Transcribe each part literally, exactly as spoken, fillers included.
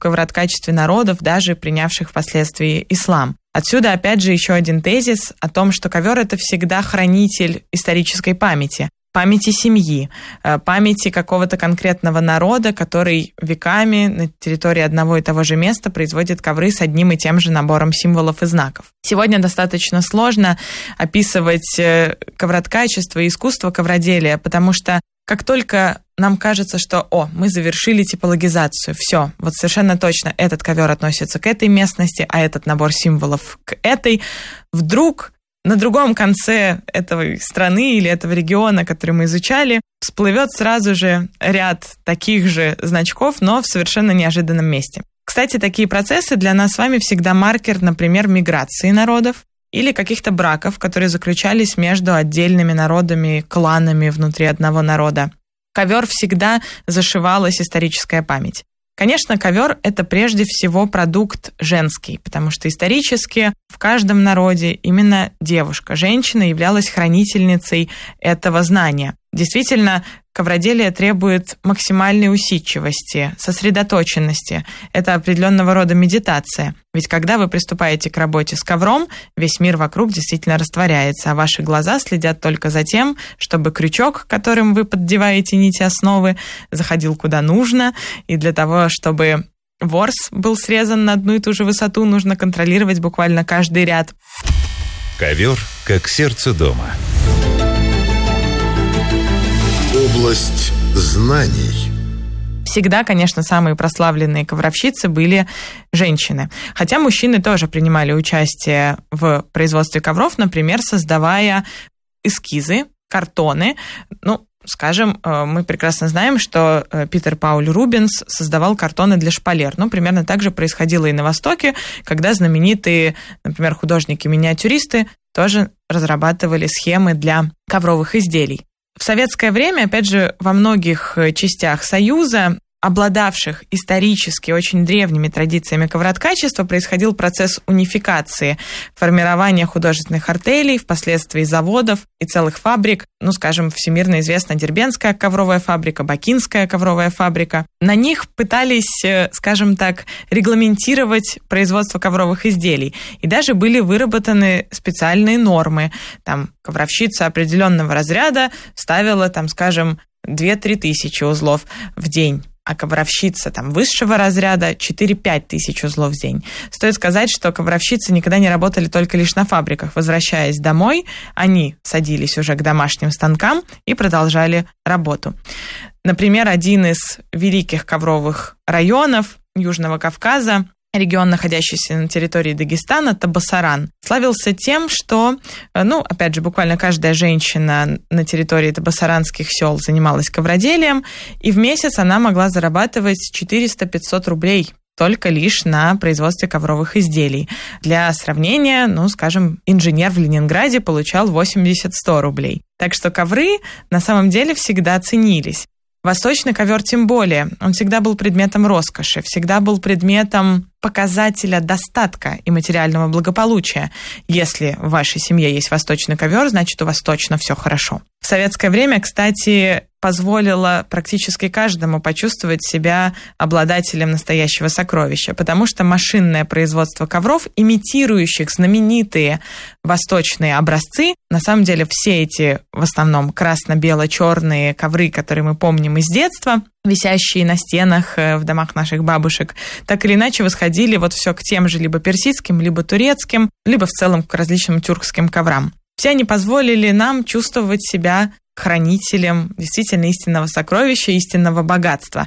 ковроткачестве народов, даже принявших впоследствии ислам. Отсюда, опять же, еще один тезис о том, что ковер – это всегда хранитель исторической памяти, памяти семьи, памяти какого-то конкретного народа, который веками на территории одного и того же места производит ковры с одним и тем же набором символов и знаков. Сегодня достаточно сложно описывать ковроткачество и искусство ковроделия, потому что как только нам кажется, что «О, мы завершили типологизацию, все, вот совершенно точно этот ковер относится к этой местности, а этот набор символов к этой», вдруг на другом конце этой страны или этого региона, который мы изучали, всплывет сразу же ряд таких же значков, но в совершенно неожиданном месте. Кстати, такие процессы для нас с вами всегда маркер, например, миграции народов или каких-то браков, которые заключались между отдельными народами, кланами внутри одного народа. Ковер всегда зашивалась историческая память. Конечно, ковер – это прежде всего продукт женский, потому что исторически в каждом народе именно девушка, женщина являлась хранительницей этого знания. Действительно, ковроделие требует максимальной усидчивости, сосредоточенности. Это определенного рода медитация. Ведь когда вы приступаете к работе с ковром, весь мир вокруг действительно растворяется, а ваши глаза следят только за тем, чтобы крючок, которым вы поддеваете нити основы, заходил куда нужно. И для того, чтобы ворс был срезан на одну и ту же высоту, нужно контролировать буквально каждый ряд. Ковер как сердце дома. Область знаний. Всегда, конечно, самые прославленные ковровщицы были женщины. Хотя мужчины тоже принимали участие в производстве ковров, например, создавая эскизы, картоны. Ну, скажем, мы прекрасно знаем, что Питер Пауль Рубенс создавал картоны для шпалер. Ну, примерно так же происходило и на Востоке, когда знаменитые, например, художники-миниатюристы тоже разрабатывали схемы для ковровых изделий. В советское время, опять же, во многих частях Союза, обладавших исторически очень древними традициями ковроткачества, происходил процесс унификации, формирования художественных артелей, впоследствии заводов и целых фабрик. Ну, скажем, всемирно известна Дербентская ковровая фабрика, Бакинская ковровая фабрика. На них пытались, скажем так, регламентировать производство ковровых изделий. И даже были выработаны специальные нормы. Там ковровщица определенного разряда ставила, там, скажем, две-три тысячи узлов в день. А ковровщица там высшего разряда четыре-пять тысяч узлов в день. Стоит сказать, что ковровщицы никогда не работали только лишь на фабриках. Возвращаясь домой, они садились уже к домашним станкам и продолжали работу. Например, один из великих ковровых районов Южного Кавказа, регион, находящийся на территории Дагестана, Табасаран, славился тем, что, ну, опять же, буквально каждая женщина на территории табасаранских сел занималась ковроделием, и в месяц она могла зарабатывать четыреста-пятьсот рублей только лишь на производстве ковровых изделий. Для сравнения, ну, скажем, инженер в Ленинграде получал восемьдесят-сто рублей. Так что ковры на самом деле всегда ценились. Восточный ковер тем более. Он всегда был предметом роскоши, всегда был предметом показателя достатка и материального благополучия. Если в вашей семье есть восточный ковер, значит, у вас точно все хорошо. В советское время, кстати, позволило практически каждому почувствовать себя обладателем настоящего сокровища, потому что машинное производство ковров, имитирующих знаменитые восточные образцы, на самом деле все эти, в основном, красно-бело-черные ковры, которые мы помним из детства, висящие на стенах в домах наших бабушек, так или иначе восходили вот все к тем же либо персидским, либо турецким, либо в целом к различным тюркским коврам. Все они позволили нам чувствовать себя хранителем действительно истинного сокровища, истинного богатства.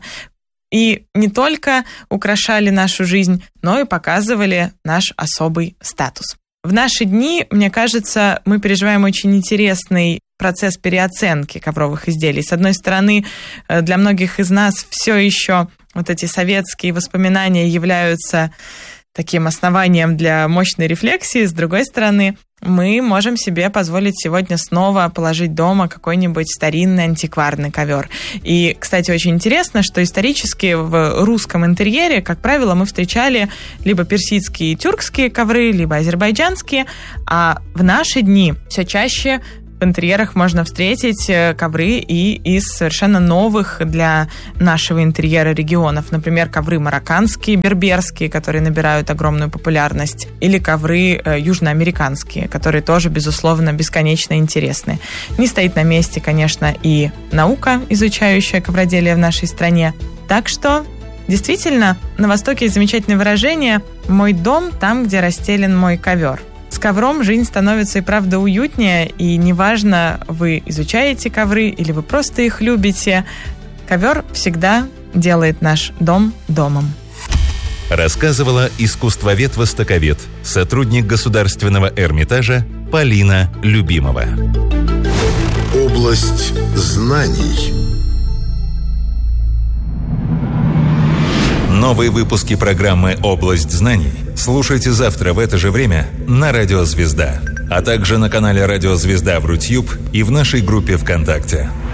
И не только украшали нашу жизнь, но и показывали наш особый статус. В наши дни, мне кажется, мы переживаем очень интересный процесс переоценки ковровых изделий. С одной стороны, для многих из нас все еще вот эти советские воспоминания являются таким основанием для мощной рефлексии. С другой стороны, мы можем себе позволить сегодня снова положить дома какой-нибудь старинный антикварный ковер. И, кстати, очень интересно, что исторически в русском интерьере, как правило, мы встречали либо персидские и тюркские ковры, либо азербайджанские, а в наши дни все чаще в интерьерах можно встретить ковры и из совершенно новых для нашего интерьера регионов. Например, ковры марокканские, берберские, которые набирают огромную популярность, или ковры южноамериканские, которые тоже, безусловно, бесконечно интересны. Не стоит на месте, конечно, и наука, изучающая ковроделие в нашей стране. Так что, действительно, на Востоке есть замечательное выражение «мой дом там, где расстелен мой ковер». С ковром жизнь становится и правда уютнее, и неважно, вы изучаете ковры или вы просто их любите, ковер всегда делает наш дом домом. Рассказывала искусствовед-востоковед, сотрудник Государственного Эрмитажа Полина Любимова. Область знаний. Новые выпуски программы «Область знаний» слушайте завтра в это же время на Радио Звезда, а также на канале Радио Звезда в Рутьюб и в нашей группе ВКонтакте.